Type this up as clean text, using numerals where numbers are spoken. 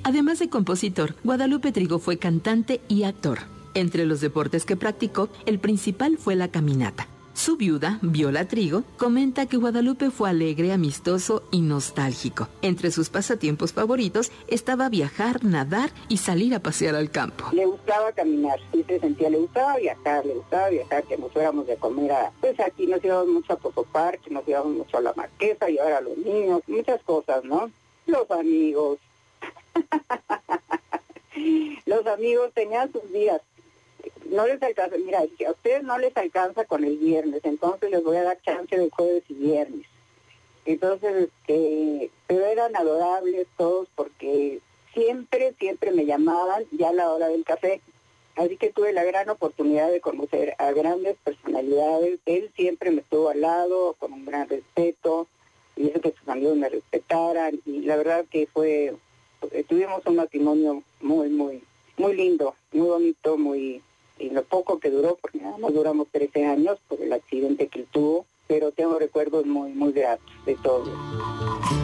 Además de compositor, Guadalupe Trigo fue cantante y actor. Entre los deportes que practicó, el principal fue la caminata. Su viuda, Viola Trigo, comenta que Guadalupe fue alegre, amistoso y nostálgico. Entre sus pasatiempos favoritos estaba viajar, nadar y salir a pasear al campo. Le gustaba caminar, sí se sentía, le gustaba viajar, que nos fuéramos de comer pues aquí nos íbamos mucho a Poco Parque, nos íbamos mucho a la Marquesa, llevar a los niños, muchas cosas, ¿no? Los amigos. Los amigos tenían sus días. No les alcanza, mira, si a ustedes no les alcanza con el viernes, entonces les voy a dar chance de jueves y viernes. Entonces, pero eran adorables todos porque siempre me llamaban ya a la hora del café. Así que tuve la gran oportunidad de conocer a grandes personalidades. Él siempre me estuvo al lado con un gran respeto y hizo que sus amigos me respetaran. Y la verdad que tuvimos un matrimonio muy lindo, muy bonito, y lo poco que duró, porque nada más duramos 13 años por el accidente que él tuvo, pero tengo recuerdos muy gratos de todo.